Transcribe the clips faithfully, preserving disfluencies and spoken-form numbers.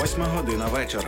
Восьма година вечора.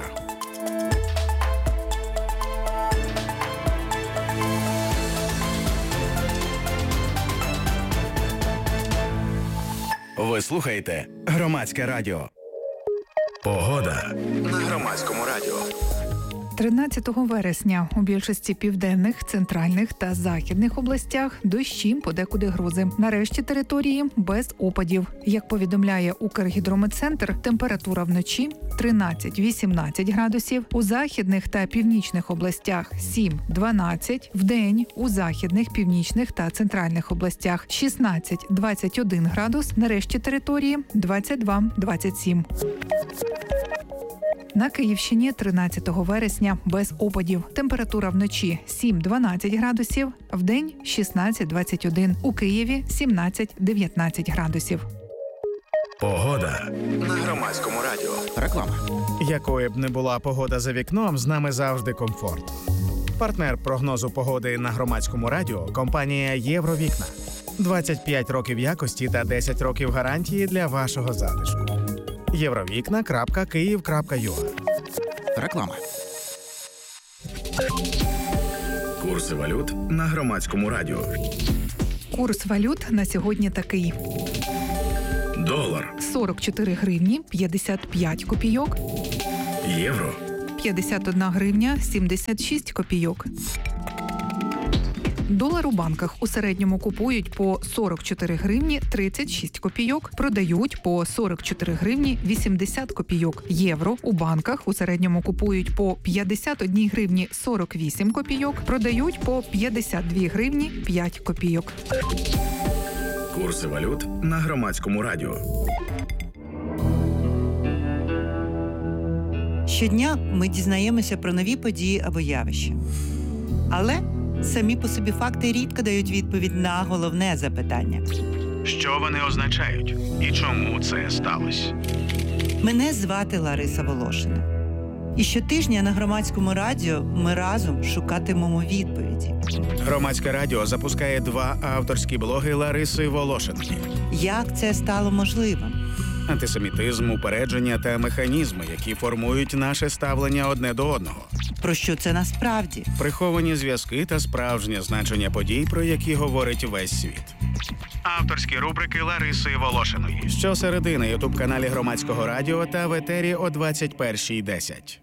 Ви слухаєте Громадське радіо. Погода на Громадському радіо. тринадцятого вересня у більшості південних, центральних та західних областях дощі, подекуди грози. На решті території без опадів. Як повідомляє Укргідрометцентр, температура вночі тринадцять-вісімнадцять градусів, у західних та північних областях сім-дванадцять, вдень у західних, північних та центральних областях шістнадцять-двадцять один градус, на решті території двадцять два-двадцять сім. На Київщині тринадцятого вересня без опадів. Температура вночі сім-дванадцять градусів, вдень шістнадцять-двадцять один. У Києві сімнадцять-дев'ятнадцять градусів. Погода на Громадському радіо. Реклама. Якою б не була погода за вікном, з нами завжди комфорт. Партнер прогнозу погоди на Громадському радіо – компанія «Євровікна». двадцять п'ять років якості та десять років гарантії для вашого затишку. євровікна крапка київ крапка ю а. Реклама. Курси валют на Громадському радіо. Курс валют на сьогодні такий. Долар сорок чотири гривні п'ятдесят п'ять копійок. Євро п'ятдесят одна гривня сімдесят шість копійок. Долар у банках у середньому купують по сорок чотири гривні тридцять шість копійок, продають по сорок чотири гривні вісімдесят копійок. Євро у банках у середньому купують по п'ятдесят одна гривні сорок вісім копійок, продають по п'ятдесят дві гривні п'ять копійок. Курси валют на Громадському радіо. Щодня ми дізнаємося про нові події або явища. Але самі по собі факти рідко дають відповідь на головне запитання. Що вони означають? І чому це сталося? Мене звати Лариса Волошина. І щотижня на Громадському радіо ми разом шукатимемо відповіді. Громадське радіо запускає два авторські блоги Лариси Волошинки. Як це стало можливим? Антисемітизм, упередження та механізми, які формують наше ставлення одне до одного. Про що це насправді? Приховані зв'язки та справжнє значення подій, про які говорить весь світ. Авторські рубрики Лариси Волошиної. Щосереди на ютуб-каналі Громадського радіо та в етері о двадцять першій десять.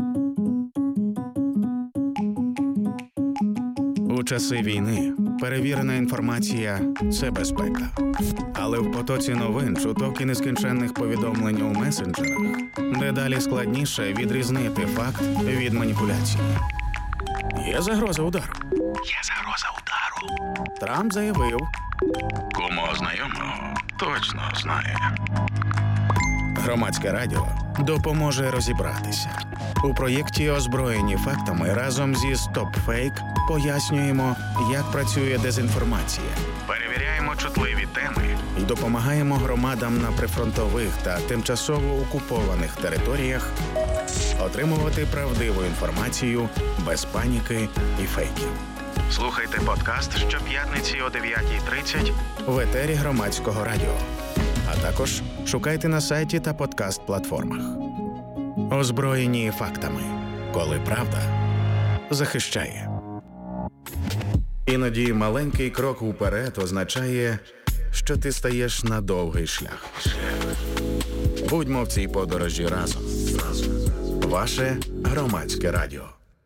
У часи війни перевірена інформація – це безпека. Але в потоці новин, чуток і нескінченних повідомлень у месенджерах дедалі складніше відрізнити факт від маніпуляції. Є загроза удару. Є загроза удару. Трамп заявив. Кому знайомого точно знає. Громадське радіо допоможе розібратися. У проєкті «Озброєні фактами» разом зі «Стоп-фейк» пояснюємо, як працює дезінформація. Перевіряємо чутливі теми і допомагаємо громадам на прифронтових та тимчасово окупованих територіях отримувати правдиву інформацію без паніки і фейків. Слухайте подкаст щоп'ятниці о дев'ятій тридцять в етері Громадського радіо. А також шукайте на сайті та подкаст-платформах. Озброєні фактами. Коли правда захищає. Іноді маленький крок уперед означає, що ти стаєш на довгий шлях. Будьмо в цій подорожі разом. Ваше Громадське радіо.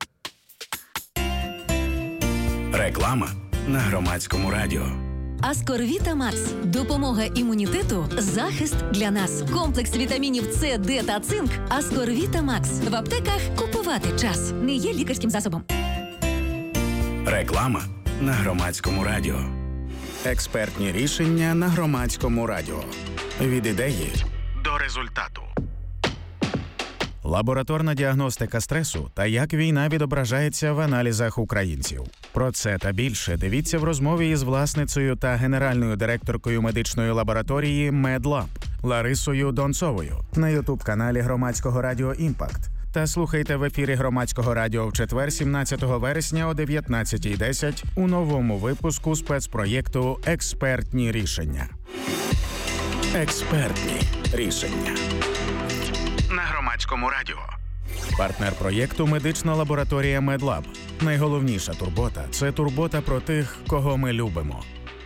Реклама на Громадському радіо. Аскорвіта Макс. Допомога імунітету, захист для нас. Комплекс вітамінів С, Д та цинк. Аскорвіта Макс. В аптеках купувати час. Не є лікарським засобом. Реклама на Громадському радіо. Експертні рішення на Громадському радіо. Від ідеї до результату. Лабораторна діагностика стресу та як війна відображається в аналізах українців. Про це та більше дивіться в розмові із власницею та генеральною директоркою медичної лабораторії «Медлаб» Ларисою Донцовою на ютуб-каналі Громадського радіо «Імпакт». Та слухайте в ефірі Громадського радіо в четвер, сімнадцятого вересня о дев'ятнадцятій десять у новому випуску спецпроєкту «Експертні рішення». Експертні рішення. на Громадському радіо. Партнер проєкту – медична лабораторія Медлаб. Найголовніша турбота – це турбота про тих, кого ми любимо.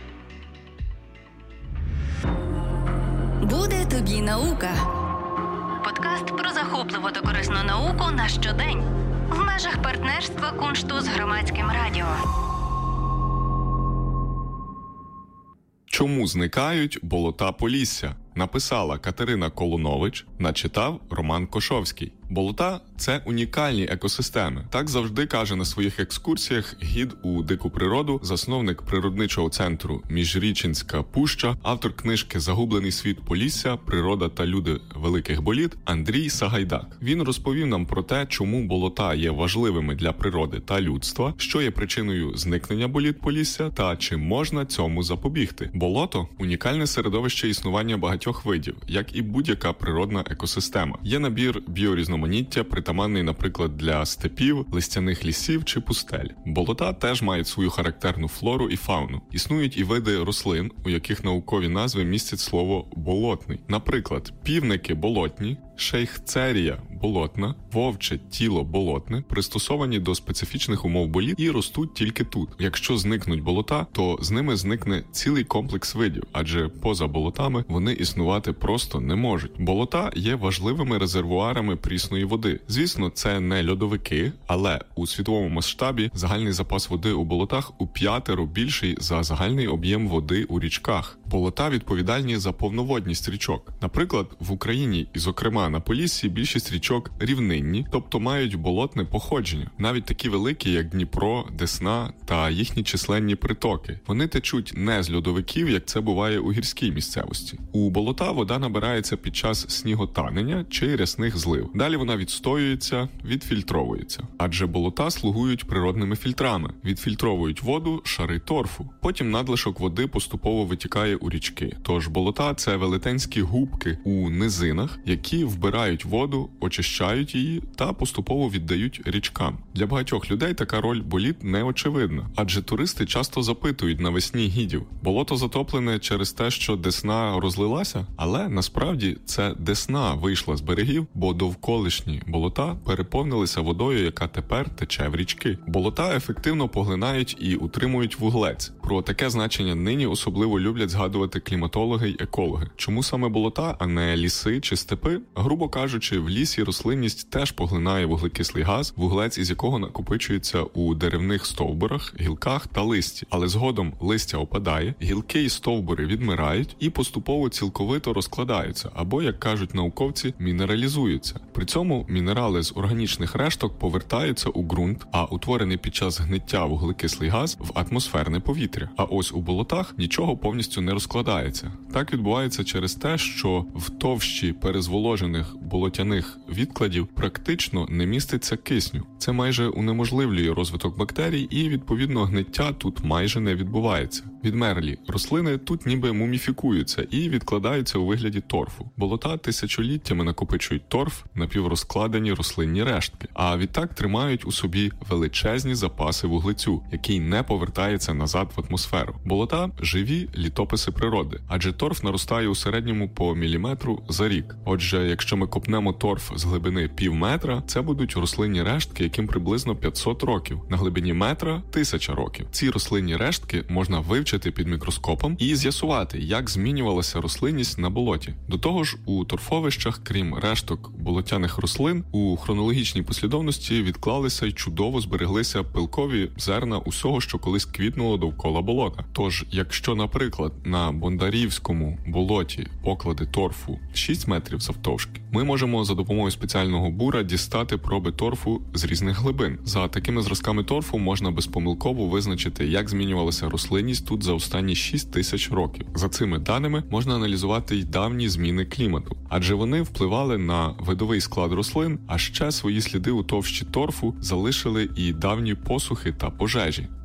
Буде тобі наука. Подкаст про захопливу та корисну науку на щодень. В межах партнерства Куншту з Громадським радіо. Чому зникають болота Полісся? Написала Катерина Колунович, начитав Роман Кошовський. Болота – це унікальні екосистеми. Так завжди каже на своїх екскурсіях гід у дику природу, засновник природничого центру «Міжрічинська пуща», автор книжки «Загублений світ Полісся. Природа та люди великих боліт» Андрій Сагайдак. Він розповів нам про те, чому болота є важливими для природи та людства, що є причиною зникнення боліт Полісся та чи можна цьому запобігти. Болото – унікальне середовище існування багатьох видів, як і будь-яка природна екосистема. Є набір біорізноманіття, притаманний, наприклад, для степів, листяних лісів чи пустель. Болота теж мають свою характерну флору і фауну. Існують і види рослин, у яких наукові назви містять слово «болотний». Наприклад, півники болотні, шейхцерія болотна, вовче тіло болотне, пристосовані до специфічних умов боліт і ростуть тільки тут. Якщо зникнуть болота, то з ними зникне цілий комплекс видів, адже поза болотами вони існувати просто не можуть. Болота є важливими резервуарами прісної води. Звісно, це не льодовики, але у світовому масштабі загальний запас води у болотах у п'ятеро більший за загальний об'єм води у річках. Болота відповідальні за повноводність річок. Наприклад, в Україні і, зокрема, на Поліссі більшість річок рівнинні, тобто мають болотне походження. Навіть такі великі, як Дніпро, Десна та їхні численні притоки. Вони течуть не з льодовиків, як це буває у гірській місцевості. У болота вода набирається під час сніготанення чи рясних злив. Далі вона відстоюється, відфільтровується. Адже болота слугують природними фільтрами. Відфільтровують воду шари торфу. Потім надлишок води поступово витікає у річки. Тож болота – це велетенські губки у низинах, які вбирають воду, очищають її та поступово віддають річкам. Для багатьох людей така роль боліт неочевидна, адже туристи часто запитують навесні гідів: болото затоплене через те, що Десна розлилася? Але насправді це Десна вийшла з берегів, бо довколишні болота переповнилися водою, яка тепер тече в річки. Болота ефективно поглинають і утримують вуглець. Про таке значення нині особливо люблять згадувати кліматологи й екологи. Чому саме болота, а не ліси чи степи? Грубо кажучи, в лісі рослинність теж поглинає вуглекислий газ, вуглець із якого накопичується у деревних стовбурах, гілках та листі. Але згодом листя опадає, гілки і стовбури відмирають і поступово цілковито розкладаються, або, як кажуть науковці, мінералізуються. При цьому мінерали з органічних решток повертаються у ґрунт, а утворений під час гниття вуглекислий газ в атмосферне повітря. А ось у болотах нічого повністю не розкладається. Так відбувається через те, що в товщі перезволожених болотяних відкладів практично не міститься кисню. Це майже унеможливлює розвиток бактерій і, відповідно, гниття тут майже не відбувається. Відмерлі рослини тут ніби муміфікуються і відкладаються у вигляді торфу. Болота тисячоліттями накопичують торф, напіврозкладені рослинні рештки, а відтак тримають у собі величезні запаси вуглецю, який не повертається назад в атмосферу. Болота – живі літописи природи, адже торф наростає у середньому по міліметру за рік. Отже, якщо ми копнемо торф з глибини пів метра, це будуть рослинні рештки, яким приблизно п'ятсот років. На глибині метра – тисяча років. Ці рослинні рештки можна вивчити під мікроскопом і з'ясувати, як змінювалася рослинність на болоті. До того ж, у торфовищах, крім решток болотяних рослин, у хронологічній послідовності відклалися й чудово збереглися пилкові зерна усього, що колись квітнуло довкола болота. Тож, якщо, наприклад, на Бондарівському болоті поклади торфу шість метрів завтовшки, ми можемо за допомогою спеціального бура дістати проби торфу з різних глибин. За такими зразками торфу можна безпомилково визначити, як змінювалася рослинність тут за останні шість тисяч років. За цими даними можна аналізувати й давні зміни клімату, адже вони впливали на видовий склад рослин, а ще свої сліди у товщі торфу залишили і давні посухи та пожежі.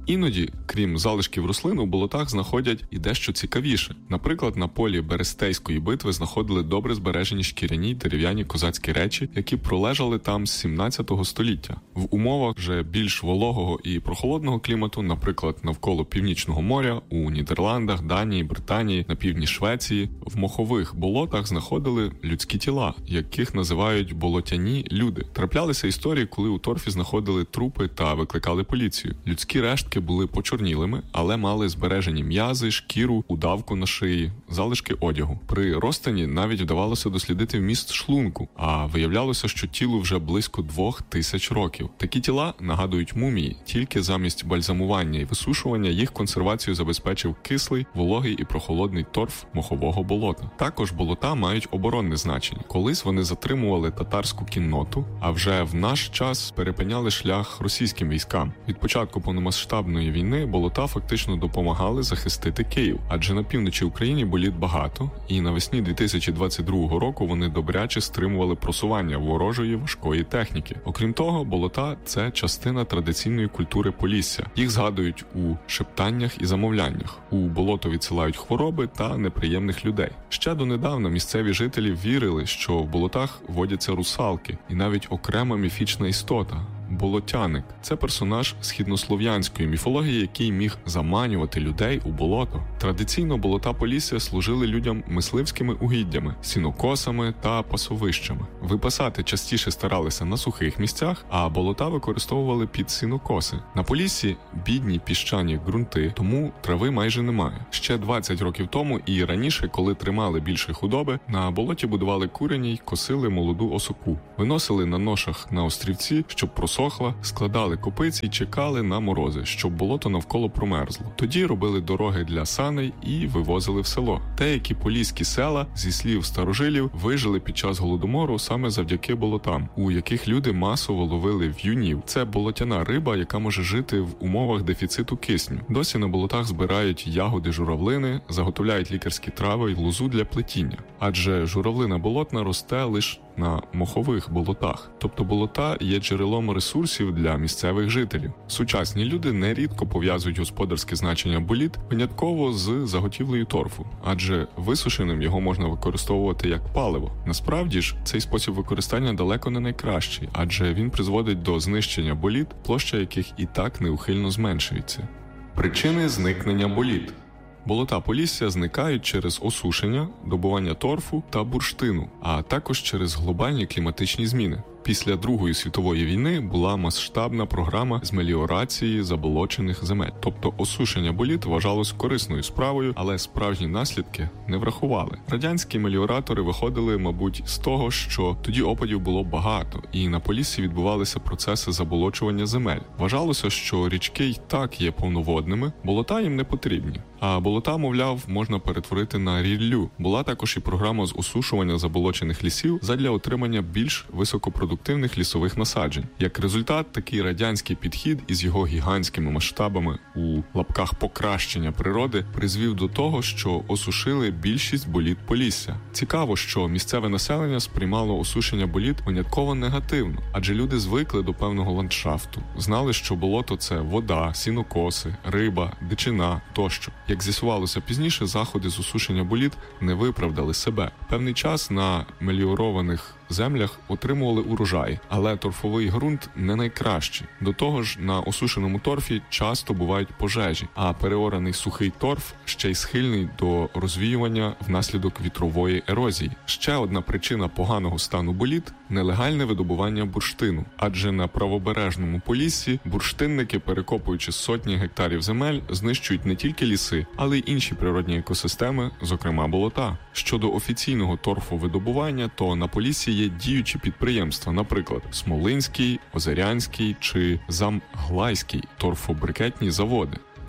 Іноді, крім залишків рослин, у болотах знаходять і дещо цікавіше. Наприклад, на полі Берестейської битви знаходили добре збережені шкіряні й дерев'яні козацькі речі, які пролежали там з сімнадцятого століття. В умовах вже більш вологого і прохолодного клімату, наприклад, навколо Північного моря, у Нідерландах, Данії, Британії, на півдні Швеції, в мохових болотах знаходили людські тіла, яких називають болотяні люди. Траплялися історії, коли у торфі знаходили трупи та викликали поліцію. Людські рештки були почорнілими, але мали збережені м'язи, шкіру, удавку на шиї, залишки одягу. При розтині навіть вдавалося дослідити вміст шлунку, а виявлялося, що тілу вже близько двох тисяч років. Такі тіла нагадують мумії, тільки замість бальзамування і висушування їх консервацію забезпечив кислий, вологий і прохолодний торф мохового болота. Також болота мають оборонне значення. Колись вони затримували татарську кінноту, а вже в наш час перепиняли шлях російським військам. Від початку повномасштабної війни болота фактично допомагали захистити Київ, адже на півночі України боліт багато, і навесні дві тисячі двадцять другого року вони добряче стримували просування ворожої важкої техніки. Окрім того, болота – це частина традиційної культури Полісся. Їх згадують у шептаннях і замовляннях. У болото відсилають хвороби та неприємних людей. Ще донедавна місцеві жителі вірили, що в болотах водяться русалки і навіть окрема міфічна істота – болотяник. Це персонаж східнослов'янської міфології, який міг заманювати людей у болото. Традиційно болота Полісся служили людям мисливськими угіддями, сінокосами та пасовищами. Випасати частіше старалися на сухих місцях, а болота використовували під сінокоси. На Поліссі бідні піщані ґрунти, тому трави майже немає. Ще двадцять років тому і раніше, коли тримали більше худоби, на болоті будували курені й косили молоду осоку. Виносили на ношах на острівці, щоб просохли, складали копиці і чекали на морози, щоб болото навколо промерзло. Тоді робили дороги для саней і вивозили в село. Деякі поліські села, зі слів старожилів, вижили під час голодомору саме завдяки болотам, у яких люди масово ловили в'юнів. Це болотяна риба, яка може жити в умовах дефіциту кисню. Досі на болотах збирають ягоди журавлини, заготовляють лікарські трави й лозу для плетіння. Адже журавлина болотна росте лише на мохових болотах. Тобто болота є джерелом ресурсів для місцевих жителів. Сучасні люди нерідко пов'язують господарське значення боліт винятково з заготівлею торфу, адже висушеним його можна використовувати як паливо. Насправді ж, цей спосіб використання далеко не найкращий, адже він призводить до знищення боліт, площа яких і так неухильно зменшується. Причини зникнення боліт. Болота Полісся зникають через осушення, добування торфу та бурштину, а також через глобальні кліматичні зміни. Після Другої світової війни була масштабна програма з меліорації заболочених земель. Тобто осушення боліт вважалось корисною справою, але справжні наслідки не врахували. Радянські меліоратори виходили, мабуть, з того, що тоді опадів було багато, і на Поліссі відбувалися процеси заболочування земель. Вважалося, що річки й так є повноводними, болота їм не потрібні. А болота, мовляв, можна перетворити на ріллю. Була також і програма з осушування заболочених лісів задля отримання більш високопродуктивних продуктивних лісових насаджень. Як результат, такий радянський підхід із його гігантськими масштабами у лапках покращення природи призвів до того, що осушили більшість боліт Полісся. Цікаво, що місцеве населення сприймало осушення боліт винятково негативно, адже люди звикли до певного ландшафту. Знали, що болото – це вода, сінокоси, риба, дичина тощо. Як з'ясувалося пізніше, заходи з осушення боліт не виправдали себе. Певний час на меліорованих землях отримували урожай, але торфовий ґрунт не найкращий. До того ж, на осушеному торфі часто бувають пожежі, а переораний сухий торф ще й схильний до розвіювання внаслідок вітрової ерозії. Ще одна причина поганого стану боліт – нелегальне видобування бурштину. Адже на правобережному Поліссі бурштинники, перекопуючи сотні гектарів земель, знищують не тільки ліси, але й інші природні екосистеми, зокрема болота. Щодо офіційного торфовидобування, то на Поліссі є діючі підприємства, наприклад, Смолинський, Озерянський чи Замглайський торфобрикетні заводи.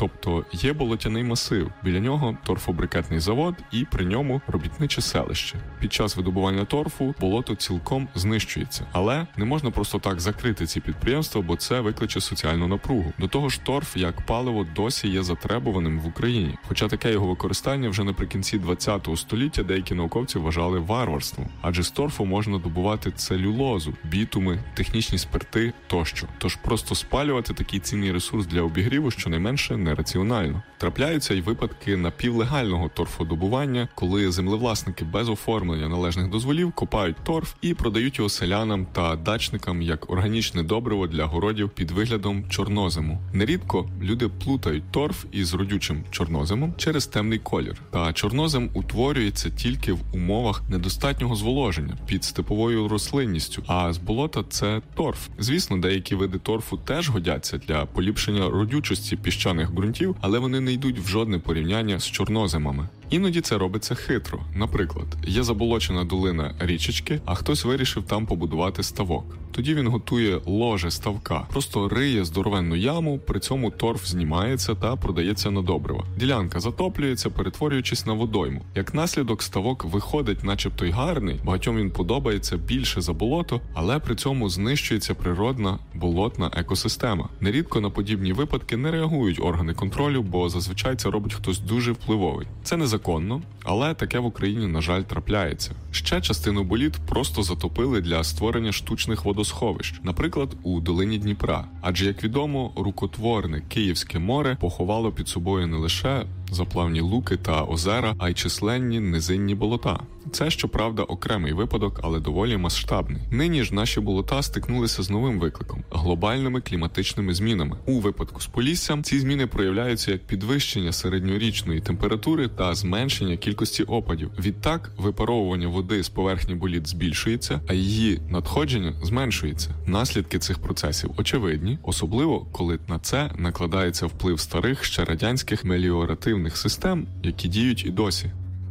Тобто є болотяний масив, біля нього торфобрикетний завод і при ньому робітниче селище. Під час видобування торфу болото цілком знищується, але не можна просто так закрити ці підприємства, бо це викличе соціальну напругу. До того ж, торф як паливо досі є затребуваним в Україні, хоча таке його використання вже наприкінці ХХ століття деякі науковці вважали варварством, адже з торфу можна добувати целюлозу, бітуми, технічні спирти тощо. Тож просто спалювати такий цінний ресурс для обігріву щонайменше нераціонально. Трапляються й випадки напівлегального торфодобування, коли землевласники без оформлення належних дозволів копають торф і продають його селянам та дачникам як органічне добриво для городів під виглядом чорнозему. Нерідко люди плутають торф із родючим чорноземом через темний колір. Та чорнозем утворюється тільки в умовах недостатнього зволоження під степовою рослинністю, а з болота це торф. Звісно, деякі види торфу теж годяться для поліпшення родючості піщаних ґрунтів, але вони не йдуть в жодне порівняння з чорноземами. Іноді це робиться хитро. Наприклад, є заболочена долина річечки, а хтось вирішив там побудувати ставок. Тоді він готує ложе ставка, просто риє здоровенну яму, при цьому торф знімається та продається на добрива. Ділянка затоплюється, перетворюючись на водойму. Як наслідок, ставок виходить начебто й гарний, багатьом він подобається більше за болото, але при цьому знищується природна болотна екосистема. Нерідко на подібні випадки не реагують органи контролю, бо зазвичай це робить хтось дуже впливовий. Це незаконно, але таке в Україні, на жаль, трапляється. Ще частину боліт просто затопили для створення штучних водосховищ, наприклад, у долині Дніпра. Адже, як відомо, рукотворне Київське море поховало під собою не лише заплавні луки та озера, а й численні низинні болота. Це, щоправда, окремий випадок, але доволі масштабний. Нині ж наші болота стикнулися з новим викликом – глобальними кліматичними змінами. У випадку з Поліссям ці зміни проявляються як підвищення середньорічної температури та зменшення кількості опадів. Відтак, випаровування води з поверхні боліт збільшується, а її надходження зменшується. Наслідки цих процесів очевидні, особливо, коли на це накладається вплив старих, ще радянських меліоративних систем, які діють і досі.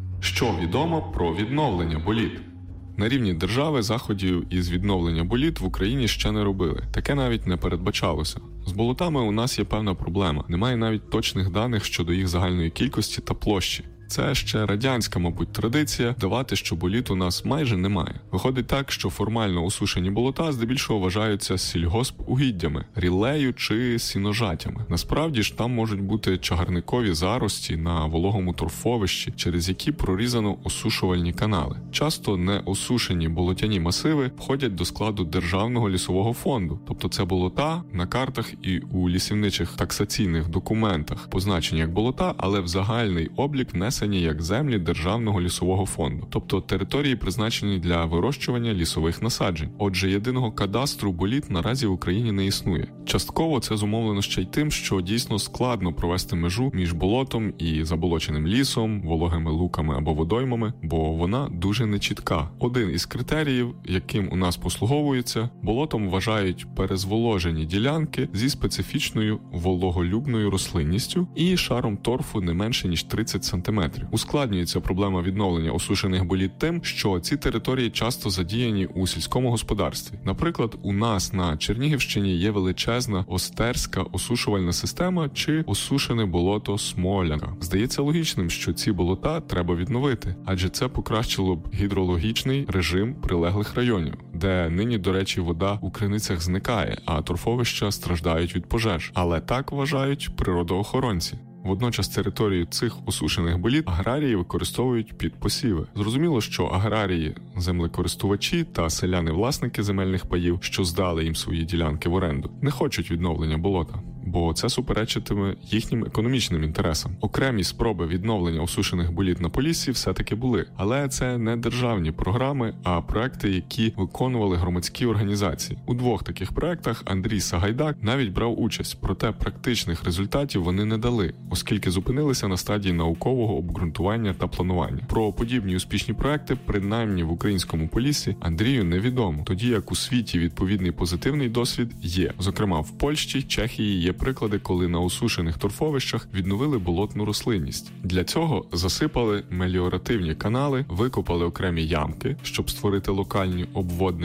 Що відомо про відновлення боліт? На рівні держави заходів із відновлення боліт в Україні ще не робили. Таке навіть не передбачалося. З болотами у нас є певна проблема. Немає навіть точних даних щодо їх загальної кількості та площі. Це ще радянська, мабуть, традиція давати, що боліт у нас майже немає. Виходить так, що формально осушені болота здебільшого вважаються сільгоспугіддями, рілею чи сіножатями. Насправді ж там можуть бути чагарникові зарості на вологому торфовищі, через які прорізано осушувальні канали. Часто неосушені болотяні масиви входять до складу Державного лісового фонду, тобто це болота на картах і у лісівничих таксаційних документах позначені як болота, але в загальний облік не як землі Державного лісового фонду, тобто території, призначені для вирощування лісових насаджень. Отже, єдиного кадастру боліт наразі в Україні не існує. Частково це зумовлено ще й тим, що дійсно складно провести межу між болотом і заболоченим лісом, вологими луками або водоймами, бо вона дуже нечітка. Один із критеріїв, яким у нас послуговується, болотом вважають перезволожені ділянки зі специфічною вологолюбною рослинністю і шаром торфу не менше ніж тридцять сантиметрів. Ускладнюється проблема відновлення осушених боліт тим, що ці території часто задіяні у сільському господарстві. Наприклад, у нас на Чернігівщині є величезна Остерська осушувальна система чи осушене болото Смоляна. Здається логічним, що ці болота треба відновити, адже це покращило б гідрологічний режим прилеглих районів, де нині, до речі, вода у криницях зникає, а торфовища страждають від пожеж. Але так вважають природоохоронці. Водночас територію цих осушених боліт аграрії використовують під посіви. Зрозуміло, що аграрії, землекористувачі та селяни-власники земельних паїв, що здали їм свої ділянки в оренду, не хочуть відновлення болота, бо це суперечитиме їхнім економічним інтересам. Окремі спроби відновлення осушених боліт на Поліссі все-таки були, але це не державні програми, а проекти, які виконували громадські організації. У двох таких проектах Андрій Сагайдак навіть брав участь, проте практичних результатів вони не дали, оскільки зупинилися на стадії наукового обґрунтування та планування. Про подібні успішні проекти, принаймні в українському Поліссі, Андрію невідомо, тоді як у світі відповідний позитивний досвід є. Зокрема, в Польщі, Чехії є приклади, коли на осушених торфовищах відновили болотну рослинність. Для цього засипали меліоративні канали, викопали окремі ямки, щоб створити локальні обводнені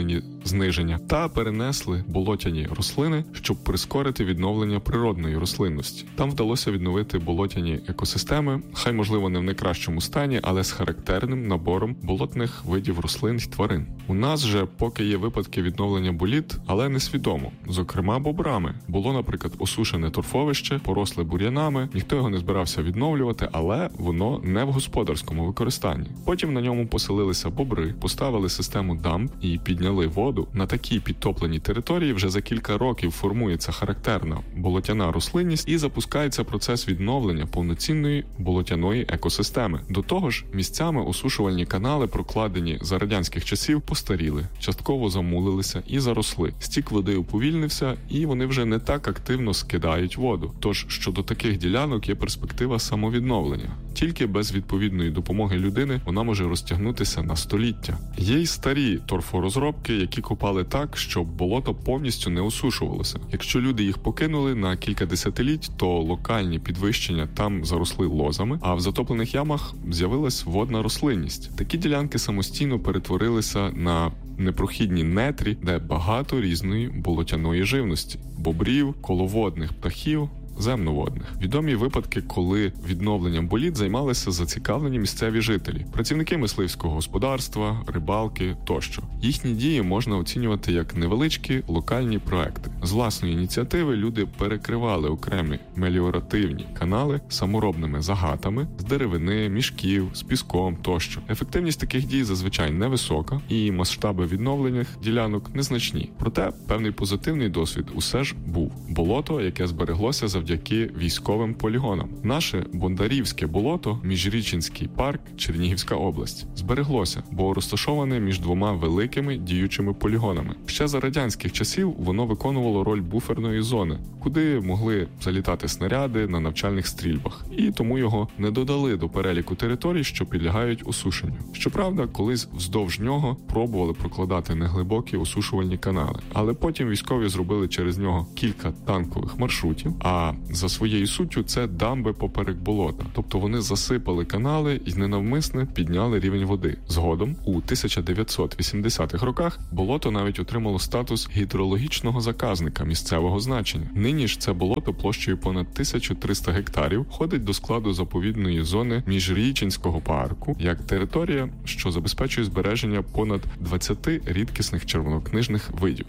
зниження та перенесли болотяні рослини, щоб прискорити відновлення природної рослинності. Там вдалося відновити болотяні екосистеми, хай можливо не в найкращому стані, але з характерним набором болотних видів рослин й тварин. У нас же поки є випадки відновлення боліт, але несвідомо. Зокрема, бобрами. Було, наприклад, осушене торфовище, поросле бур'янами, ніхто його не збирався відновлювати, але воно не в господарському використанні. Потім на ньому поселилися бобри, поставили систему дамб і підняли воду. На такій підтопленій території вже за кілька років формується характерна болотяна рослинність і запускається процес відновлення повноцінної болотяної екосистеми. До того ж, місцями осушувальні канали, прокладені за радянських часів, постаріли, частково замулилися і заросли. Стік води уповільнився, і вони вже не так активно скидають воду. Тож, щодо таких ділянок є перспектива самовідновлення. Тільки без відповідної допомоги людини вона може розтягнутися на століття. Є й старі торфорозробки, які копали так, щоб болото повністю не осушувалося. Якщо люди їх покинули на кілька десятиліть, то локальні підвищення там заросли лозами, а в затоплених ямах з'явилась водна рослинність. Такі ділянки самостійно перетворилися на непрохідні нетрі, де багато різної болотяної живності – бобрів, коловодних птахів, земноводних. Відомі випадки, коли відновленням боліт займалися зацікавлені місцеві жителі, працівники мисливського господарства, рибалки тощо. Їхні дії можна оцінювати як невеличкі локальні проекти. З власної ініціативи люди перекривали окремі меліоративні канали саморобними загатами з деревини, мішків, з піском тощо. Ефективність таких дій зазвичай невисока і масштаби відновлених ділянок незначні. Проте певний позитивний досвід усе ж був. Болото, яке збереглося завдяки завдяки військовим полігонам. Наше Бондарівське болото, Міжрічинський парк, Чернігівська область, збереглося, бо розташоване між двома великими діючими полігонами. Ще за радянських часів воно виконувало роль буферної зони, куди могли залітати снаряди на навчальних стрільбах, і тому його не додали до переліку територій, що підлягають осушенню. Щоправда, колись вздовж нього пробували прокладати неглибокі осушувальні канали, але потім військові зробили через нього кілька танкових маршрутів, а за своєю суттю це дамби поперек болота. Тобто вони засипали канали і ненавмисне підняли рівень води. Згодом, у тисяча дев'ятсот вісімдесятих роках, болото навіть отримало статус гідрологічного заказника місцевого значення. Нині ж це болото площею понад тисячу триста гектарів входить до складу заповідної зони Міжрічинського парку як територія, що забезпечує збереження понад двадцяти рідкісних червонокнижних видів.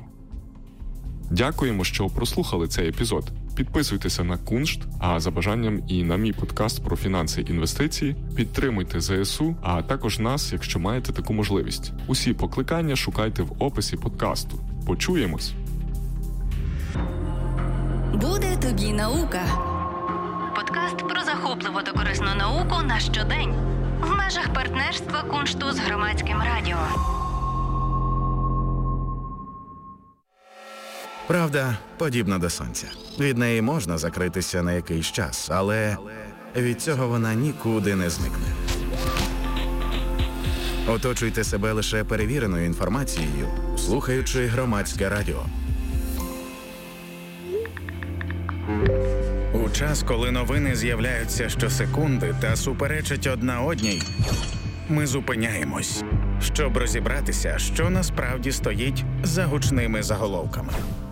Дякуємо, що прослухали цей епізод. Підписуйтеся на Куншт, а за бажанням і на мій подкаст про фінанси і інвестиції. Підтримуйте ЗСУ, а також нас, якщо маєте таку можливість. Усі покликання шукайте в описі подкасту. Почуємось! Буде тобі наука. Подкаст про захопливу та корисну науку на щодень. В межах партнерства Куншту з Громадським радіо. Правда подібна до сонця. Від неї можна закритися на якийсь час, але від цього вона нікуди не зникне. Оточуйте себе лише перевіреною інформацією, слухаючи Громадське радіо. У час, коли новини з'являються щосекунди та суперечать одна одній, ми зупиняємось, щоб розібратися, що насправді стоїть за гучними заголовками.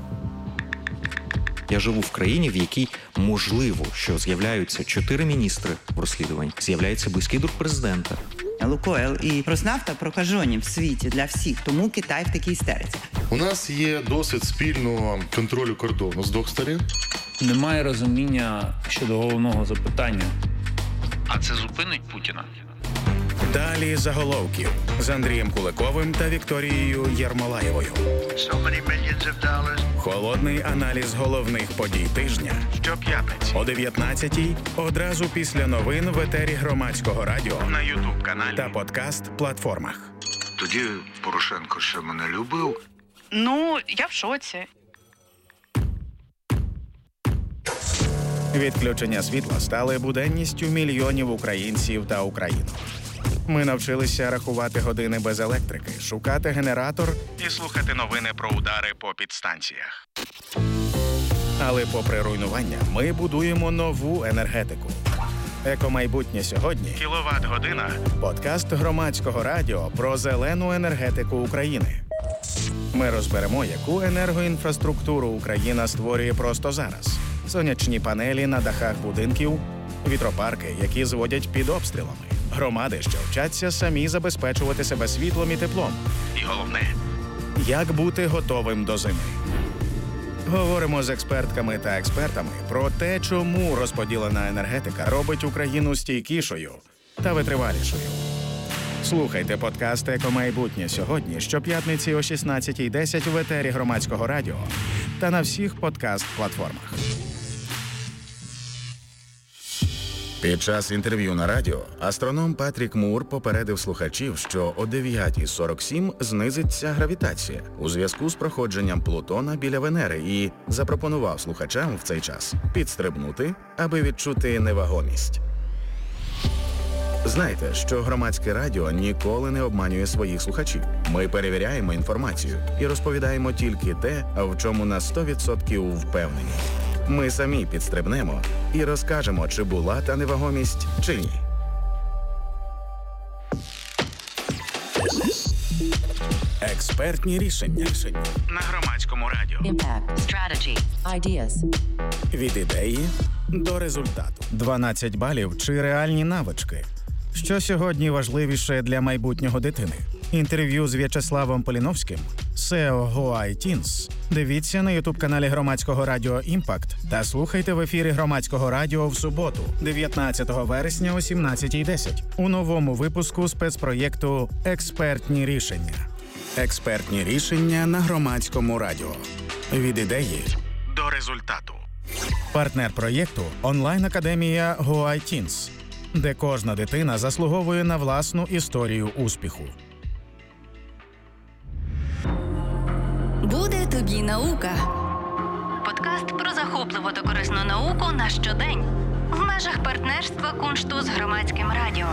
Я живу в країні, в якій можливо, що з'являються чотири міністри в розслідуванні, з'являється близький друг президента. Лукойл і Роснафта прокажені в світі для всіх, тому Китай в такій істериці. У нас є досвід спільного контролю кордону з двох сторін. Немає розуміння щодо головного запитання. А це зупинить Путіна? Далі заголовків з Андрієм Куликовим та Вікторією Єрмолаєвою. Холодний аналіз головних подій тижня. Щоп'ятниці о дев'ятнадцятій, одразу після новин в етері Громадського радіо, на ютуб-каналі та подкаст-платформах. Тоді Порошенко ще мене любив. Ну, я в шоці. Відключення світла стали буденністю мільйонів українців та українок. Ми навчилися рахувати години без електрики, шукати генератор і слухати новини про удари по підстанціях. Але попри руйнування, ми будуємо нову енергетику. Екомайбутнє сьогодні – Кіловат-година – подкаст Громадського радіо про зелену енергетику України. Ми розберемо, яку енергоінфраструктуру Україна створює просто зараз. Сонячні панелі на дахах будинків, вітропарки, які зводять під обстрілами, громади, що вчаться самі забезпечувати себе світлом і теплом. І головне, як бути готовим до зими. Говоримо з експертками та експертами про те, чому розподілена енергетика робить Україну стійкішою та витривалішою. Слухайте подкаст «Екомайбутнє» сьогодні, щоп'ятниці о шістнадцятій десять в етері Громадського радіо та на всіх подкаст-платформах. Під час інтерв'ю на радіо астроном Патрік Мур попередив слухачів, що о дев'ята сорок сім знизиться гравітація у зв'язку з проходженням Плутона біля Венери і запропонував слухачам в цей час підстрибнути, аби відчути невагомість. Знайте, що Громадське радіо ніколи не обманює своїх слухачів. Ми перевіряємо інформацію і розповідаємо тільки те, в чому на сто відсотків впевнені. Ми самі підстрибнемо і розкажемо, чи була та невагомість, чи ні. Експертні рішення на Громадському радіо. Impact. Strategy. Ideas. Від ідеї до результату. дванадцять балів чи реальні навички. Що сьогодні важливіше для майбутнього дитини? Інтерв'ю з В'ячеславом Поліновським, сео GoITeens. Дивіться на ютуб-каналі Громадського радіо «Імпакт» та слухайте в ефірі Громадського радіо в суботу, дев'ятнадцятого вересня о сімнадцятій десять у новому випуску спецпроєкту «Експертні рішення». Експертні рішення на Громадському радіо. Від ідеї до результату. Партнер проєкту – онлайн-академія GoITeens, де кожна дитина заслуговує на власну історію успіху. Буде тобі наука. Подкаст про захопливу та корисну науку на щодень. В межах партнерства Куншту з Громадським радіо.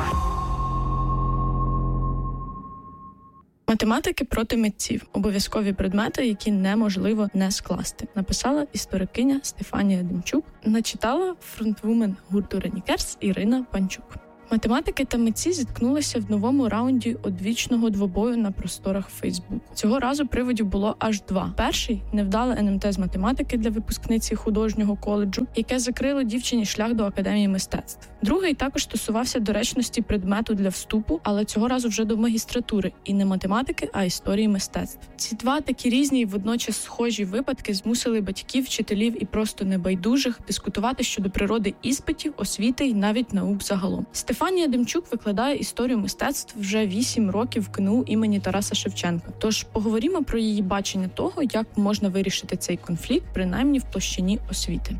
Математики проти митців – обов'язкові предмети, які неможливо не скласти. Написала історикиня Стефанія Демчук, начитала фронтвумен гурту Ренікерс Ірина Панчук. Математики та митці зіткнулися в новому раунді одвічного двобою на просторах Фейсбуку. Цього разу приводів було аж два. Перший – невдале ен ем те з математики для випускниці художнього коледжу, яке закрило дівчині шлях до Академії мистецтв. Другий також стосувався доречності предмету для вступу, але цього разу вже до магістратури. І не математики, а історії мистецтв. Ці два такі різні і водночас схожі випадки змусили батьків, вчителів і просто небайдужих дискутувати щодо природи іспитів, освіти і навіть наук загалом. Стефанія Демчук викладає історію мистецтв вже вісім років в ка ен у імені Тараса Шевченка. Тож поговоримо про її бачення того, як можна вирішити цей конфлікт, принаймні в площині освіти.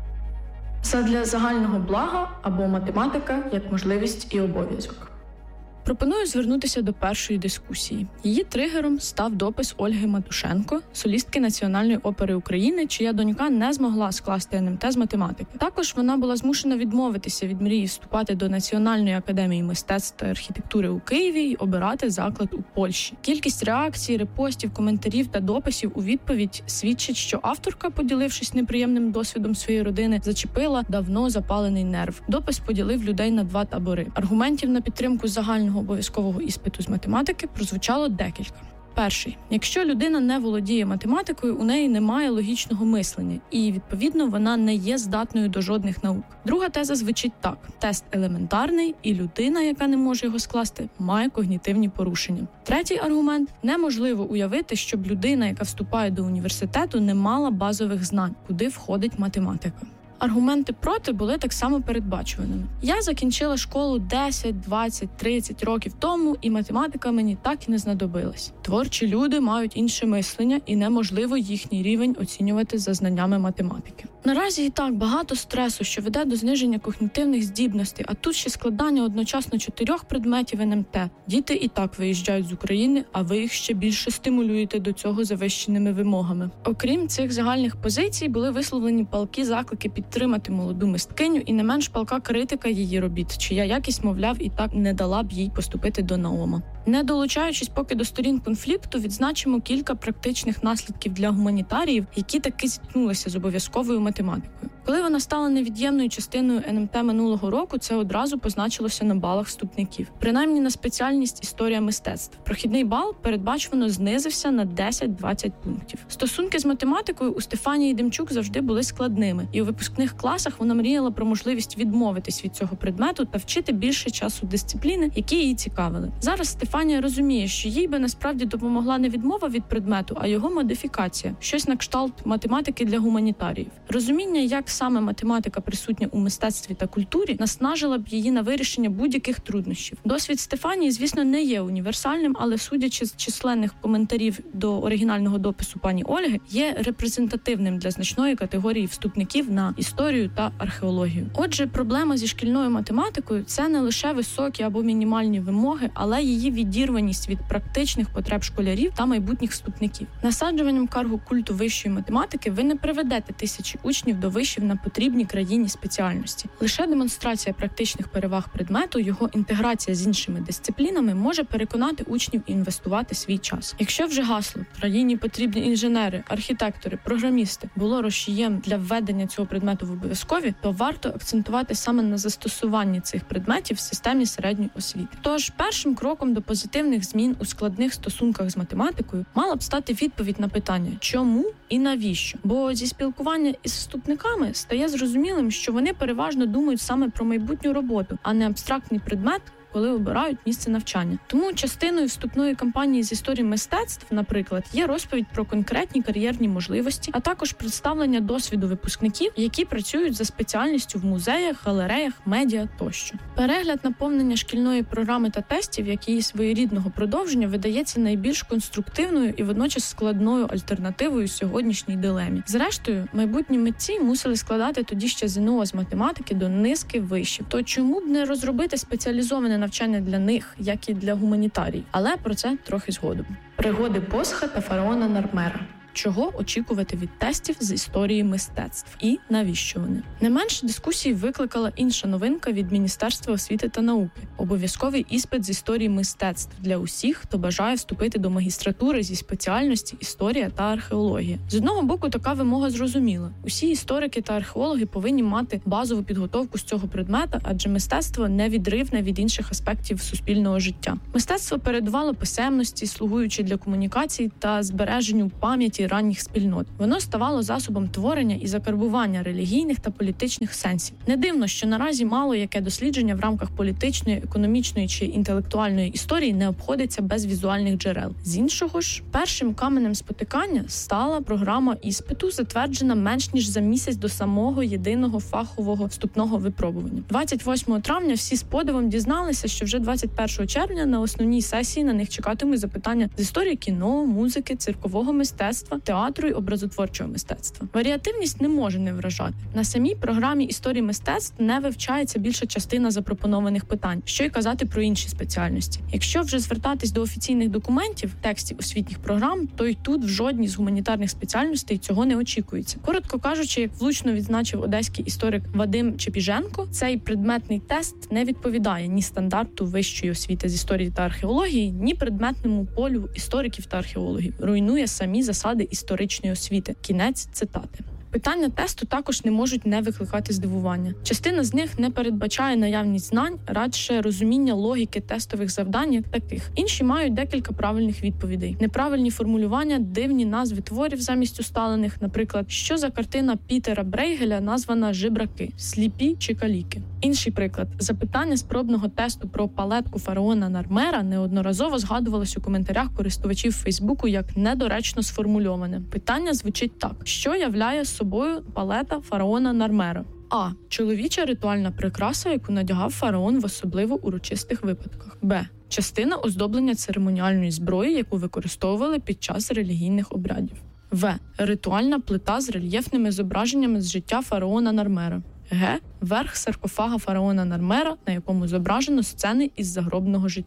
Задля загального блага або математика як можливість і обов'язок. Пропоную звернутися до першої дискусії. Її тригером став допис Ольги Матушенко, солістки Національної опери України, чия донька не змогла скласти ен ем те з математики. Також вона була змушена відмовитися від мрії вступати до Національної академії мистецтв та архітектури у Києві і обирати заклад у Польщі. Кількість реакцій, репостів, коментарів та дописів у відповідь свідчить, що авторка, поділившись неприємним досвідом своєї родини, зачепила давно запалений нерв. Допис поділив людей на два табори. Аргументів на підтримку загального обов'язкового іспиту з математики прозвучало декілька. Перший. Якщо людина не володіє математикою, у неї немає логічного мислення, і, відповідно, вона не є здатною до жодних наук. Друга теза звучить так. Тест елементарний, і людина, яка не може його скласти, має когнітивні порушення. Третій аргумент. Неможливо уявити, щоб людина, яка вступає до університету, не мала базових знань, куди входить математика. Аргументи проти були так само передбачуваними. Я закінчила школу десять, двадцять, тридцять років тому, і математика мені так і не знадобилась. Творчі люди мають інше мислення, і неможливо їхній рівень оцінювати за знаннями математики. Наразі і так багато стресу, що веде до зниження когнітивних здібностей, а тут ще складання одночасно чотирьох предметів ен ем те. Діти і так виїжджають з України, а ви їх ще більше стимулюєте до цього завищеними вимогами. Окрім цих загальних позицій, були висловлені палкі заклики підтримки підтримати молоду мисткиню і не менш палка критика її робіт, чия якість, мовляв, і так не дала б їй поступити до Наома. Не долучаючись поки до сторін конфлікту, відзначимо кілька практичних наслідків для гуманітаріїв, які таки зіткнулися з обов'язковою математикою. Коли вона стала невід'ємною частиною ен ем те минулого року, це одразу позначилося на балах вступників. Принаймні на спеціальність історія мистецтв. Прохідний бал передбачено знизився на десять-двадцять пунктів. Стосунки з математикою у Стефанії Демчук завжди були складними, і у випускних класах вона мріяла про можливість відмовитись від цього предмету та вчити більше часу дисципліни, які її цікавили. Зараз Стефанія розуміє, що їй би насправді допомогла не відмова від предмету, а його модифікація, щось на кшталт математики для гуманітаріїв. Розуміння, як саме математика присутня у мистецтві та культурі, наснажила б її на вирішення будь-яких труднощів. Досвід Стефанії, звісно, не є універсальним, але судячи з численних коментарів до оригінального допису пані Ольги, є репрезентативним для значної категорії вступників на історію та археологію. Отже, проблема зі шкільною математикою – це не лише високі або мінімальні вимоги, але її відірваність від практичних потреб школярів та майбутніх вступників. Насаджуванням каргу культу вищої математики ви не приведете тисячі учнів до вишів на потрібній країні спеціальності. Лише демонстрація практичних переваг предмету, його інтеграція з іншими дисциплінами може переконати учнів інвестувати свій час. Якщо вже гасло «країні потрібні інженери, архітектори, програмісти» було розшієм для введення цього предмету в обов'язкові, то варто акцентувати саме на застосуванні цих предметів в системі середньої освіти. Тож, першим кроком до позитивних змін у складних стосунках з математикою мала б стати відповідь на питання «чому?» і «навіщо?». Бо зі спілкування із вступниками стає зрозумілим, що вони переважно думають саме про майбутню роботу, а не абстрактний предмет, коли обирають місце навчання. Тому частиною вступної кампанії з історії мистецтв, наприклад, є розповідь про конкретні кар'єрні можливості, а також представлення досвіду випускників, які працюють за спеціальністю в музеях, галереях, медіа тощо. Перегляд наповнення шкільної програми та тестів, як її своєрідного продовження, видається найбільш конструктивною і водночас складною альтернативою сьогоднішній дилемі. Зрештою, майбутні митці мусили складати тоді ще ЗНО з математики до низки вишів. То чому б не розробити спеціалізоване навчання для них, як і для гуманітаріїв? Але про це трохи згодом. Пригоди Босха та фараона Нармера. Чого очікувати від тестів з історії мистецтв і навіщо вони? Не менше дискусії викликала інша новинка від Міністерства освіти та науки – обов'язковий іспит з історії мистецтв для усіх, хто бажає вступити до магістратури зі спеціальності історія та археологія. З одного боку, така вимога зрозуміла. Усі історики та археологи повинні мати базову підготовку з цього предмета, адже мистецтво невідривне від інших аспектів суспільного життя. Мистецтво передувало писемності, слугуючи для комунікації та збереженню пам'яті ранніх спільнот. Воно ставало засобом творення і закарбування релігійних та політичних сенсів. Не дивно, що наразі мало яке дослідження в рамках політичної, економічної чи інтелектуальної історії не обходиться без візуальних джерел. З іншого ж, першим каменем спотикання стала програма іспиту, затверджена менш ніж за місяць до самого єдиного фахового вступного випробування. двадцять восьмого травня всі з подивом дізналися, що вже двадцять першого червня на основній сесії на них чекатимуть запитання з історії кіно, музики, циркового мистецтва, театру і образотворчого мистецтва. Варіативність не може не вражати. На самій програмі історії мистецтв не вивчається більша частина запропонованих питань, що й казати про інші спеціальності. Якщо вже звертатись до офіційних документів, текстів освітніх програм, то й тут в жодній з гуманітарних спеціальностей цього не очікується. Коротко кажучи, як влучно відзначив одеський історик Вадим Чепіженко, цей предметний тест не відповідає ні стандарту вищої освіти з історії та археології, ні предметному полю істориків та археологів. Руйнує самі засади історичної освіти. Кінець цитати. Питання тесту також не можуть не викликати здивування. Частина з них не передбачає наявність знань, радше розуміння логіки тестових завдань як таких. Інші мають декілька правильних відповідей. Неправильні формулювання, дивні назви творів замість усталених, наприклад, що за картина Пітера Брейгеля названа «Жебраки», «Сліпі» чи «Каліки». Інший приклад. Запитання з пробного тесту про палетку фараона Нармера неодноразово згадувалось у коментарях користувачів Фейсбуку як недоречно сформульоване. Питання звучить так. Що являє собою палета фараона Нармера? А. Чоловіча ритуальна прикраса, яку надягав фараон в особливо урочистих випадках. Б. Частина оздоблення церемоніальної зброї, яку використовували під час релігійних обрядів. В. Ритуальна плита з рельєфними зображеннями з життя фараона Нармера. Г. Верх саркофага фараона Нармера, на якому зображено сцени із загробного життя.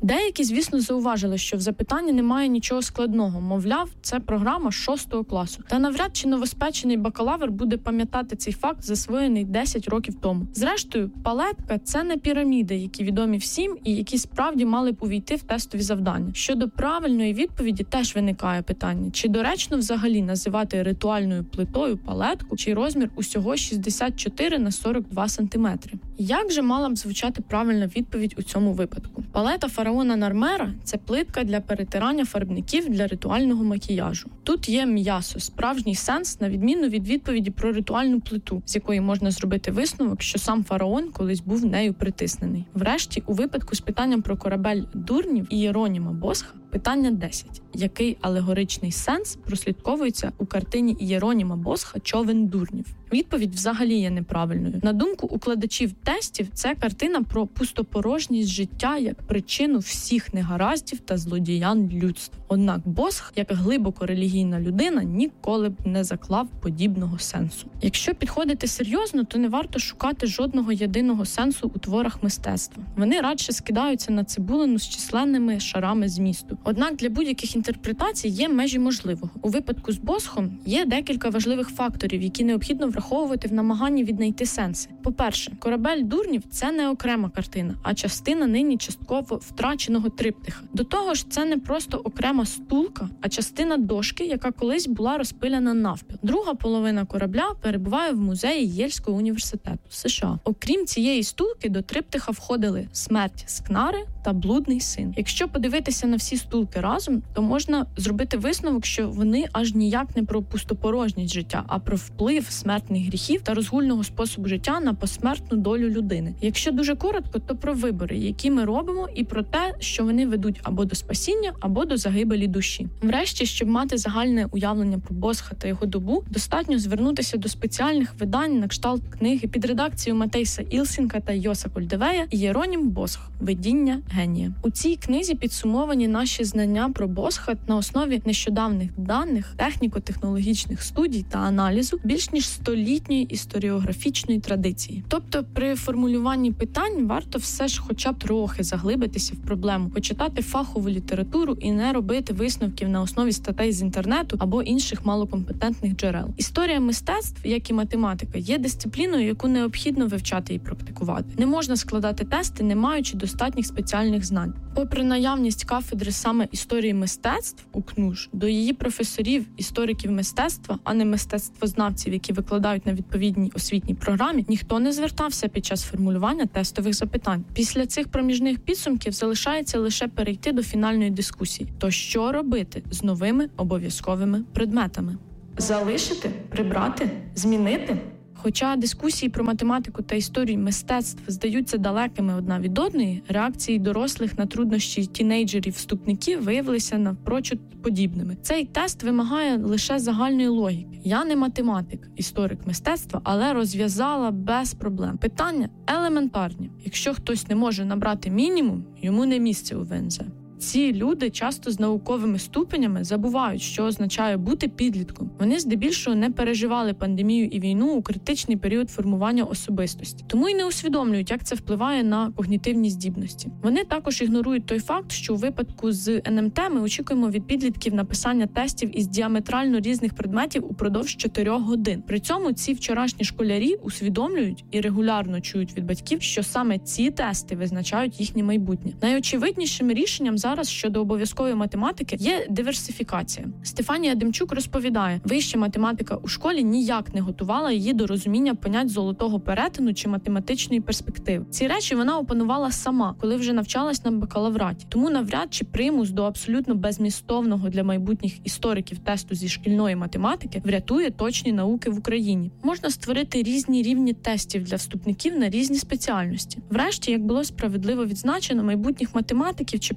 Деякі, звісно, зауважили, що в запитанні немає нічого складного. Мовляв, це програма шостого класу. Та навряд чи новоспечений бакалавр буде пам'ятати цей факт, засвоєний десять років тому. Зрештою, палетка – це не піраміди, які відомі всім і які справді мали б увійти в тестові завдання. Щодо правильної відповіді теж виникає питання, чи доречно взагалі називати ритуальною плитою палетку, чий розмір усього шістдесят чотири на сорок два сантиметри. Як же мала б звучати правильна відповідь у цьому випадку? Палета фараона Нармера – це плитка для перетирання фарбників для ритуального макіяжу. Тут є м'ясо, справжній сенс, на відміну від відповіді про ритуальну плиту, з якої можна зробити висновок, що сам фараон колись був нею притиснений. Врешті, у випадку з питанням про корабель дурнів Ієроніма Босха, питання десять. Який алегоричний сенс прослідковується у картині Ієроніма Босха «Човен дурнів»? Відповідь взагалі є неправильною. На думку укладачів тестів, це картина про пустопорожність життя як причину всіх негараздів та злодіянь людства. Однак Босх, як глибоко релігійна людина, ніколи б не заклав подібного сенсу. Якщо підходити серйозно, то не варто шукати жодного єдиного сенсу у творах мистецтва. Вони радше скидаються на цибулину з численними шарами змісту. Однак для будь-яких інтерпретацій є межі можливого. У випадку з Босхом є декілька важливих факторів, які необхідно враховувати в намаганні віднайти сенси. По-перше, корабель дурнів – це не окрема картина, а частина нині частково втраченого триптиха. До того ж, це не просто окрема стулка, а частина дошки, яка колись була розпиляна навпіл. Друга половина корабля перебуває в музеї Єльського університету США. Окрім цієї стулки, до триптиха входили смерть Скнари та блудний син. Якщо подивитися на всі стулки разом, то можна зробити висновок, що вони аж ніяк не про пустопорожність життя, а про вплив смертних гріхів та розгульного способу життя на посмертну долю людини. Якщо дуже коротко, то про вибори, які ми робимо, і про те, що вони ведуть або до спасіння, або до загибелі душі. Врешті, щоб мати загальне уявлення про Босха та його добу, достатньо звернутися до спеціальних видань на кшталт книги під редакцією Матейса Ілсінка та Йоса Кольдевея «Ієронім Босх. Видіння генія». У цій книзі підсумовані наші знання про Босха на основі нещодавних даних, техніко-технологічних студій та аналізу більш ніж столітньої історіографічної традиції. Тобто при формулюванні питань варто все ж хоча б трохи заглибитися в проблему, почитати фахову літературу і не робити висновків на основі статей з інтернету або інших малокомпетентних джерел. Історія мистецтв, як і математика, є дисципліною, яку необхідно вивчати і практикувати. Не можна складати тести, не маючи достатніх спеціальних знань. Попри наявність кафедри саме історії мистецтв у КНУШ, до її професорів, істориків мистецтва, а не мистецтвознавців, які викладають на відповідній освітній програмі, ніхто не звертався під час формулювання тестових запитань. Після цих проміжних підсумків залишається лише перейти до фінальної дискусії. То що робити з новими обов'язковими предметами? Залишити? Прибрати? Змінити? Хоча дискусії про математику та історію мистецтв здаються далекими одна від одної, реакції дорослих на труднощі тінейджерів-вступників виявилися навпрочуд подібними. Цей тест вимагає лише загальної логіки. Я не математик, історик мистецтва, але розв'язала без проблем. Питання елементарні. Якщо хтось не може набрати мінімум, йому не місце у ВНЗ. Ці люди часто з науковими ступенями забувають, що означає бути підлітком. Вони здебільшого не переживали пандемію і війну у критичний період формування особистості. Тому й не усвідомлюють, як це впливає на когнітивні здібності. Вони також ігнорують той факт, що у випадку з ен ем те ми очікуємо від підлітків написання тестів із діаметрально різних предметів упродовж чотирьох годин. При цьому ці вчорашні школярі усвідомлюють і регулярно чують від батьків, що саме ці тести визначають їхнє майбутнє. Найочевиднішим рішенням зараз Зараз щодо обов'язкової математики є диверсифікація. Стефанія Демчук розповідає, вища математика у школі ніяк не готувала її до розуміння понять золотого перетину чи математичної перспективи. Ці речі вона опанувала сама, коли вже навчалась на бакалавраті. Тому навряд чи примус до абсолютно безмістовного для майбутніх істориків тесту зі шкільної математики врятує точні науки в Україні. Можна створити різні рівні тестів для вступників на різні спеціальності. Врешті, як було справедливо відзначено, майбутніх математиків чи програмістів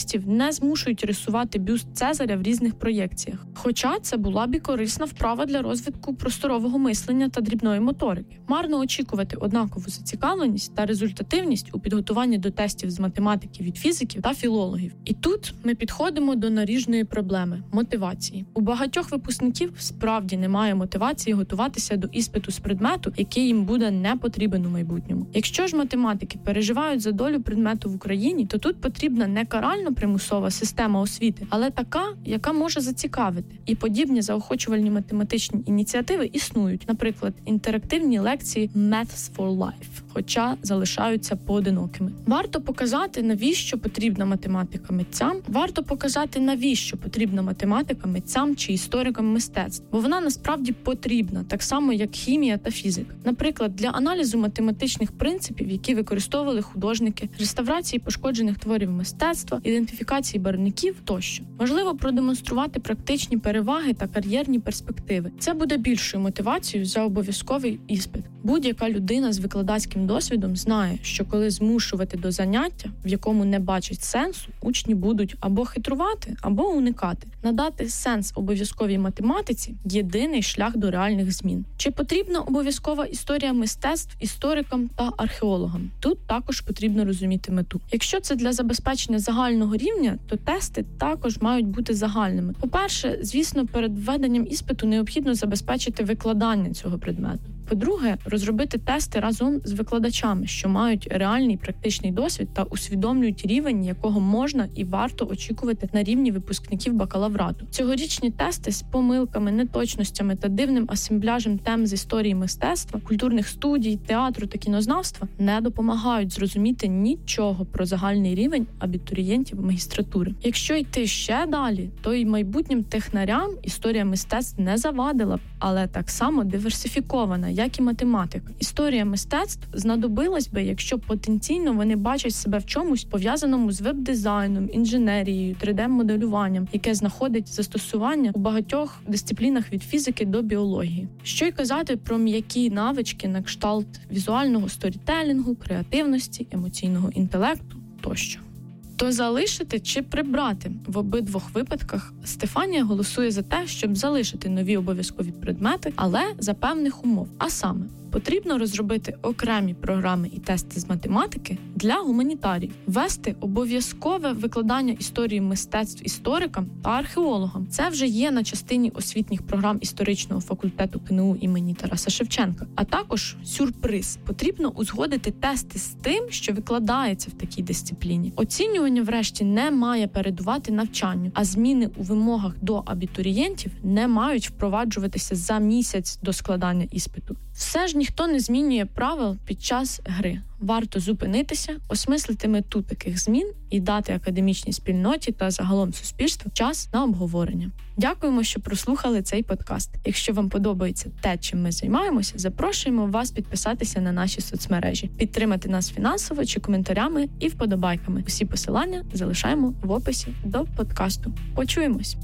журналістів не змушують рисувати бюст Цезаря в різних проєкціях. Хоча це була б і корисна вправа для розвитку просторового мислення та дрібної моторики. Марно очікувати однакову зацікавленість та результативність у підготуванні до тестів з математики від фізиків та філологів. І тут ми підходимо до наріжної проблеми – мотивації. У багатьох випускників справді немає мотивації готуватися до іспиту з предмету, який їм буде не потрібен у майбутньому. Якщо ж математики переживають за долю предмету в Україні, то тут потрібна не карально-примусова система освіти, але така, яка може зацікавити. І подібні заохочувальні математичні ініціативи існують. Наприклад, інтерактивні лекції Maths for Life, хоча залишаються поодинокими. Варто показати, навіщо потрібна математика митцям, варто показати, навіщо потрібна математика митцям чи історикам мистецтв, бо вона насправді потрібна, так само, як хімія та фізика. Наприклад, для аналізу математичних принципів, які використовували художники, реставрації пошкоджених творів мистецтва, ідентифікації барвників тощо. Важливо продемонструвати практичні переваги та кар'єрні перспективи. Це буде більшою мотивацією за обов'язковий іспит. Будь-яка людина з викладацьким досвідом знає, що коли змушувати до заняття, в якому не бачать сенсу, учні будуть або хитрувати, або уникати. Надати сенс обов'язковій математиці – єдиний шлях до реальних змін. Чи потрібна обов'язкова історія мистецтв історикам та археологам? Тут також потрібно розуміти мету. Якщо це для забезпечення загального рівня, то тести також мають бути загальними. По-перше, звісно, перед введенням іспиту необхідно забезпечити викладання цього предмету. По-друге, розробити тести разом з викладачами, що мають реальний практичний досвід та усвідомлюють рівень, якого можна і варто очікувати на рівні випускників бакалаврату. Цьогорічні тести з помилками, неточностями та дивним асембляжем тем з історії мистецтва, культурних студій, театру та кінознавства не допомагають зрозуміти нічого про загальний рівень абітурієнтів магістратури. Якщо йти ще далі, то й майбутнім технарям історія мистецтв не завадила б, але так само диверсифікована, як і математика. Історія мистецтв знадобилась би, якщо потенційно вони бачать себе в чомусь пов'язаному з веб-дизайном, інженерією, три де-моделюванням, яке знаходить застосування у багатьох дисциплінах від фізики до біології. Що й казати про м'які навички на кшталт візуального сторітелінгу, креативності, емоційного інтелекту тощо. То залишити чи прибрати? В обидвох випадках Стефанія голосує за те, щоб залишити нові обов'язкові предмети, але за певних умов. А саме, потрібно розробити окремі програми і тести з математики для гуманітаріїв, ввести обов'язкове викладання історії мистецтв історикам та археологам. Це вже є на частині освітніх програм історичного факультету ка ен у імені Тараса Шевченка. А також сюрприз. Потрібно узгодити тести з тим, що викладається в такій дисципліні. Оцінювання, врешті, не має передувати навчанню, а зміни у вимогах до абітурієнтів не мають впроваджуватися за місяць до складання іспиту. Все ж ніхто не змінює правил під час гри. Варто зупинитися, осмислити мету таких змін і дати академічній спільноті та загалом суспільству час на обговорення. Дякуємо, що прослухали цей подкаст. Якщо вам подобається те, чим ми займаємося, запрошуємо вас підписатися на наші соцмережі, підтримати нас фінансово чи коментарями і вподобайками. Усі посилання залишаємо в описі до подкасту. Почуємось!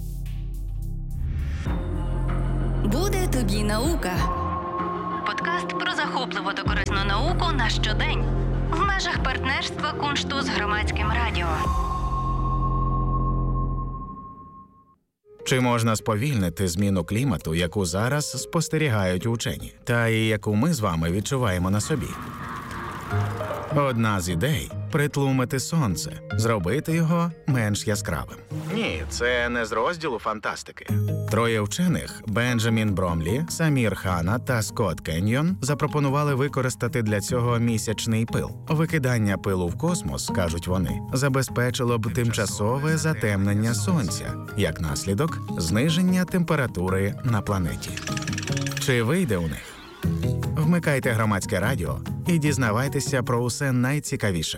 Буде тобі наука. Подкаст про захопливу та корисну науку на щодень. В межах партнерства Куншту з Громадським радіо. Чи можна сповільнити зміну клімату, яку зараз спостерігають учені, та і яку ми з вами відчуваємо на собі? Одна з ідей – притлумити сонце, зробити його менш яскравим. Ні, це не з розділу фантастики. Троє вчених – Бенджамін Бромлі, Самір Хана та Скотт Кеньйон – запропонували використати для цього місячний пил. Викидання пилу в космос, кажуть вони, забезпечило б тимчасове затемнення сонця, як наслідок – зниження температури на планеті. Чи вийде у них? Вмикайте Громадське радіо і дізнавайтеся про усе найцікавіше.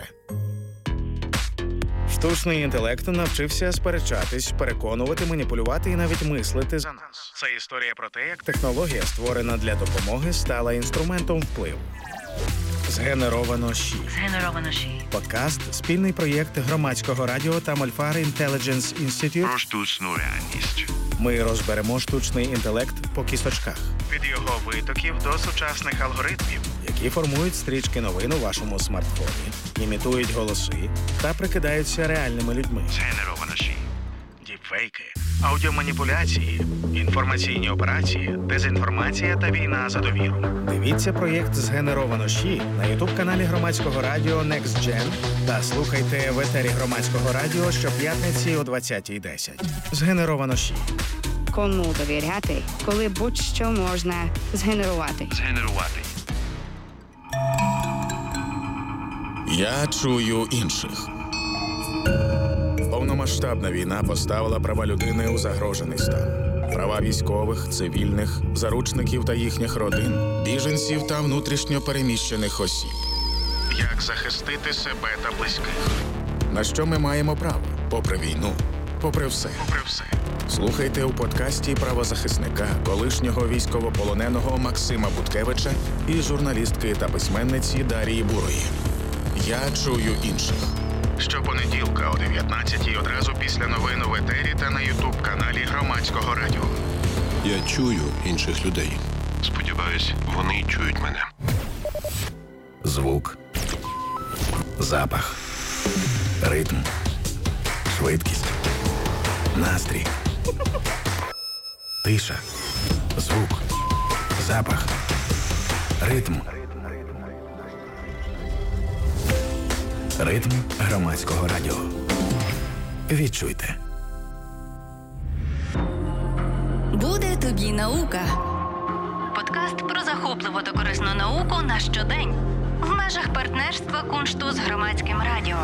Штучний інтелект навчився сперечатись, переконувати, маніпулювати і навіть мислити за нас. Це історія про те, як технологія, створена для допомоги, стала інструментом впливу. Згенеровано ЩІ. Згенеровано ЩІ. Подкаст – спільний проєкт Громадського радіо та Мольфар Intelligence Institute про штучну реальність. Ми розберемо штучний інтелект по кісточках. Від його витоків до сучасних алгоритмів, які формують стрічки новин у вашому смартфоні. імітують голоси та прикидаються реальними людьми. Згенеровано ші. Діпфейки, аудіоманіпуляції, інформаційні операції, дезінформація та війна за довіру. Дивіться проєкт «Згенеровано ші» на ютуб-каналі Громадського радіо Next Gen та слухайте в етері Громадського радіо щоп'ятниці о двадцятій десять. «Згенеровано ші». Кому довіряти, коли будь-що можна згенерувати. Згенерувати. Я чую інших. Повномасштабна війна поставила права людини у загрожений стан. Права військових, цивільних, заручників та їхніх родин, біженців та внутрішньо переміщених осіб. Як захистити себе та близьких? На що ми маємо право? Попри війну, попри все. Попри все. Слухайте у подкасті правозахисника, колишнього військовополоненого Максима Буткевича і журналістки та письменниці Дарії Бурої. Я чую інших. Щопонеділка о дев'ятнадцятій одразу після новин в етері та на ютуб-каналі Громадського радіо. Я чую інших людей. Сподіваюсь, вони чують мене. Звук. Запах. Ритм. Швидкість. Настрій. Тиша. Звук. Запах. Ритм. Ритм Громадського радіо. Відчуйте. Буде тобі наука. Подкаст про захопливу та корисну науку на щодень. В межах партнерства Куншту з Громадським радіо.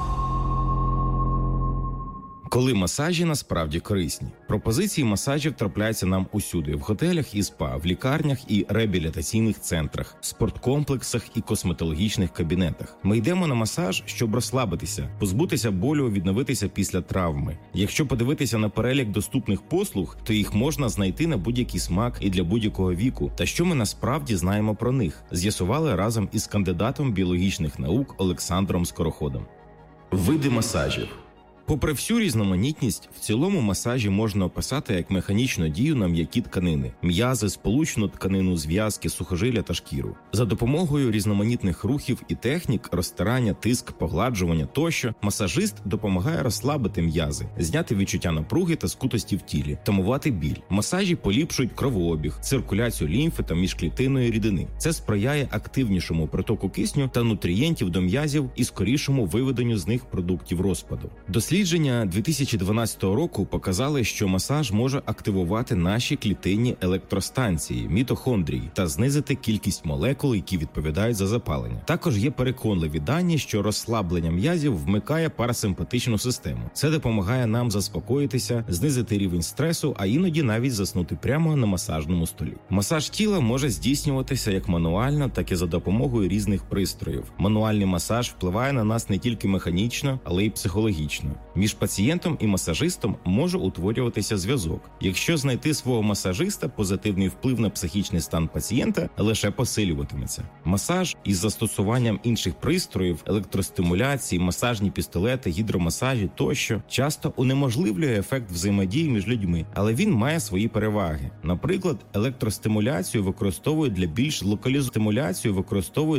Коли масажі насправді корисні. Пропозиції масажів трапляються нам усюди – в готелях і спа, в лікарнях і реабілітаційних центрах, в спорткомплексах і косметологічних кабінетах. Ми йдемо на масаж, щоб розслабитися, позбутися болю, відновитися після травми. Якщо подивитися на перелік доступних послуг, то їх можна знайти на будь-який смак і для будь-якого віку. Та що ми насправді знаємо про них? З'ясували разом із кандидатом біологічних наук Олександром Скороходом. Види масажів. Попри всю різноманітність, в цілому масажі можна описати як механічну дію на м'які тканини, м'язи, сполучну тканину, зв'язки, сухожилля та шкіру. За допомогою різноманітних рухів і технік, розтирання, тиск, погладжування тощо, масажист допомагає розслабити м'язи, зняти відчуття напруги та скутості в тілі, тамувати біль. Масажі поліпшують кровообіг, циркуляцію лімфи та міжклітинної рідини. Це сприяє активнішому притоку кисню та нутрієнтів до м'язів і скорішому виведенню з них продуктів розпаду. Дослідження дві тисячі дванадцятого року показали, що масаж може активувати наші клітинні електростанції, мітохондрії, та знизити кількість молекул, які відповідають за запалення. Також є переконливі дані, що розслаблення м'язів вмикає парасимпатичну систему. Це допомагає нам заспокоїтися, знизити рівень стресу, а іноді навіть заснути прямо на масажному столі. Масаж тіла може здійснюватися як мануально, так і за допомогою різних пристроїв. Мануальний масаж впливає на нас не тільки механічно, але й психологічно. Між пацієнтом і масажистом може утворюватися зв'язок. Якщо знайти свого масажиста, позитивний вплив на психічний стан пацієнта лише посилюватиметься. Масаж із застосуванням інших пристроїв, електростимуляції, масажні пістолети, гідромасажі тощо часто унеможливлює ефект взаємодії між людьми, але він має свої переваги. Наприклад, електростимуляцію використовують для більш локалізованої стимуляцію використовують